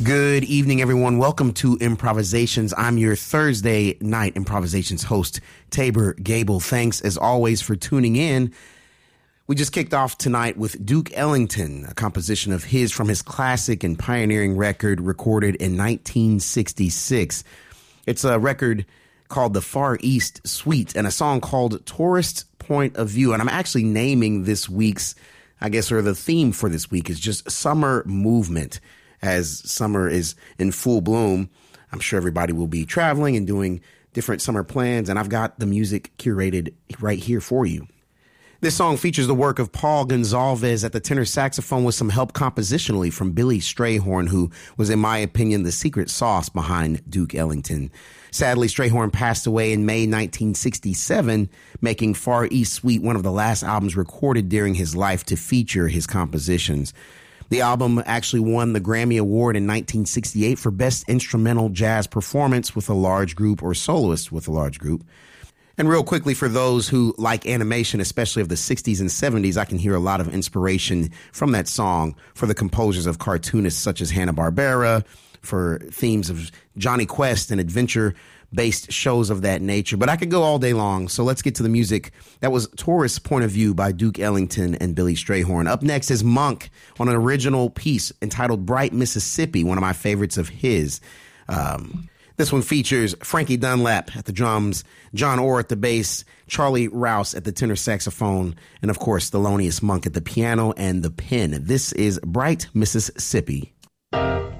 Good evening, everyone. Welcome to Improvisations. I'm your Thursday night Improvisations host, Tabor Gable. Thanks, as always, for tuning in. We just kicked off tonight with Duke Ellington, a composition of his from his classic and pioneering record recorded in 1966. It's a record called The Far East Suite and a song called Tourist Point of View. And I'm actually naming this week's, or the theme for this week is just summer movement. As summer is in full bloom, I'm sure everybody will be traveling and doing different summer plans, and I've got the music curated right here for you. This song features the work of Paul Gonsalves at the tenor saxophone with some help compositionally from Billy Strayhorn, who was, in my opinion, the secret sauce behind Duke Ellington. Sadly, Strayhorn passed away in May 1967, making Far East Suite one of the last albums recorded during his life to feature his compositions. The album actually won the Grammy Award in 1968 for Best Instrumental Jazz Performance with a Large Group or Soloist with a Large Group. And real quickly, for those who like animation, especially of the 60s and 70s, I can hear a lot of inspiration from that song for the composers of cartoonists such as Hanna-Barbera, for themes of Jonny Quest and adventure-based shows of that nature. But I could go all day long, so let's get to the music. That was Tourist Point of View by Duke Ellington and Billy Strayhorn. Up next is Monk on an original piece entitled Bright Mississippi, one of my favorites of his. This one features Frankie Dunlap at the drums, John Orr at the bass, Charlie Rouse at the tenor saxophone, and of course, Thelonious Monk at the piano and the pen. This is Bright Mississippi.